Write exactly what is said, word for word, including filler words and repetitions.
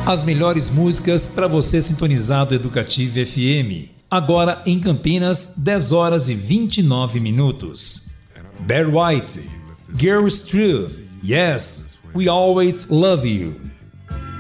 As melhores músicas para você sintonizado Educativo F M. Agora em Campinas, dez horas e vinte e nove minutos. Barry White, Girls True, Yes, We Always Love You.